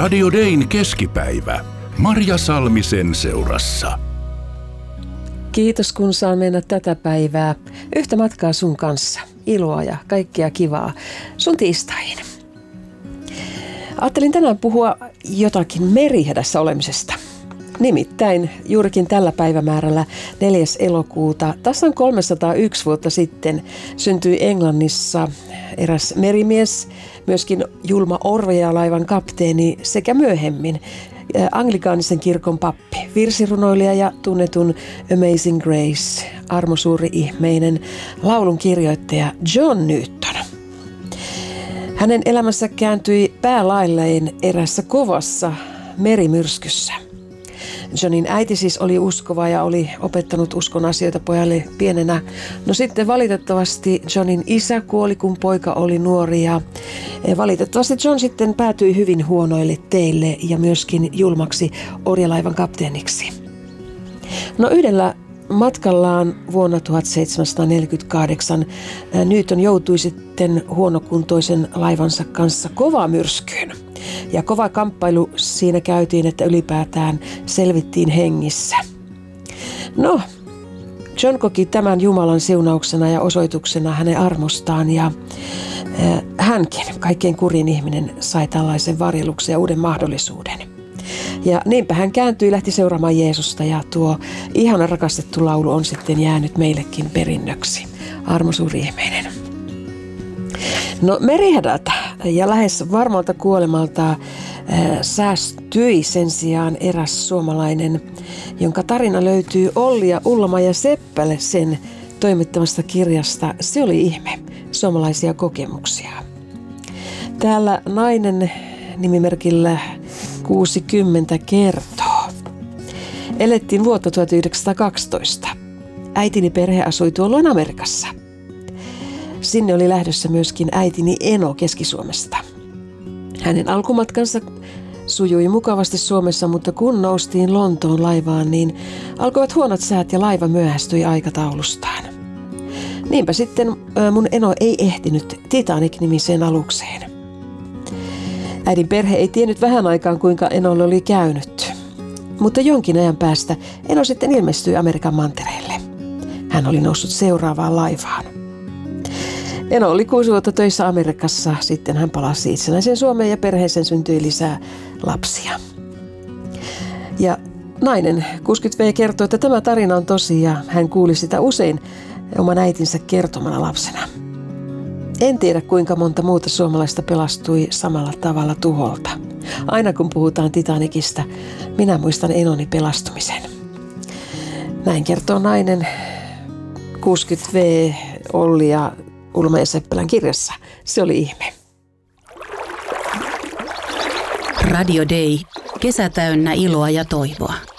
Radio Dayn keskipäivä. Marja Salmisen seurassa. Kiitos kun saan mennä tätä päivää yhtä matkaa sun kanssa. Iloa ja kaikkea kivaa sun tiistaihin. Ajattelin tänään puhua jotakin merihädässä olemisesta. Nimittäin juurikin tällä päivämäärällä 4. elokuuta, tasan 301 vuotta sitten, syntyi Englannissa eräs merimies, myöskin julma orjajalaivan kapteeni sekä myöhemmin anglikaanisen kirkon pappi, virsirunoilija ja tunnetun Amazing Grace, armo suuri ihmeinen, laulun kirjoittaja John Newton. Hänen elämänsä kääntyi päälailleen erässä kovassa merimyrskyssä. Johnin äiti siis oli uskova ja oli opettanut uskon asioita pojalle pienenä. No sitten valitettavasti Johnin isä kuoli, kun poika oli nuori ja valitettavasti John sitten päätyi hyvin huonoille teille ja myöskin julmaksi orjalaivan kapteeniksi. No yhdellä matkallaan vuonna 1748 Newton joutui sitten huonokuntoisen laivansa kanssa kovaan myrskyyn. Ja kova kamppailu siinä käytiin, että ylipäätään selvittiin hengissä. No, John koki tämän Jumalan siunauksena ja osoituksena hänen armostaan ja hänkin, kaikkein kurjin ihminen, sai tällaisen varjeluksen ja uuden mahdollisuuden. Ja niinpä hän kääntyi, lähti seuraamaan Jeesusta ja tuo ihana rakastettu laulu on sitten jäänyt meillekin perinnöksi. Armo suuri ihmeinen. No merihädältä ja lähes varmalta kuolemalta säästyi sen sijaan eräs suomalainen, jonka tarina löytyy Olli ja Ulla-Maija Seppälä sen toimittamasta kirjasta Se oli ihme, suomalaisia kokemuksia. Täällä nainen nimimerkillä 60 kertoo. Elettiin vuotta 1912. Äitini perhe asui tuolloin Amerikassa. Sinne oli lähdössä myöskin äitini Eno Keski-Suomesta. Hänen alkumatkansa sujui mukavasti Suomessa, mutta kun noustiin Lontoon laivaan, niin alkoivat huonot säät ja laiva myöhästyi aikataulustaan. Niinpä sitten mun Eno ei ehtinyt Titanic-nimiseen alukseen. Äidin perhe ei tiennyt vähän aikaan, kuinka Enolle oli käynyt. Mutta jonkin ajan päästä Eno sitten ilmestyi Amerikan mantereelle. Hän oli noussut seuraavaan laivaan. Eno oli 6 vuotta töissä Amerikassa, sitten hän palasi itsenäiseen Suomeen ja perheeseen syntyi lisää lapsia. Ja nainen 60V kertoi, että tämä tarina on tosi ja hän kuuli sitä usein oman äitinsä kertomana lapsena. En tiedä kuinka monta muuta suomalaista pelastui samalla tavalla tuholta. Aina kun puhutaan Titanicista, minä muistan Enoni pelastumisen. Näin kertoo nainen 60V Olli ja Ulla-Maija Seppälän kirjassa. Se oli ihme. Radio Day. Kesä täynnä iloa ja toivoa.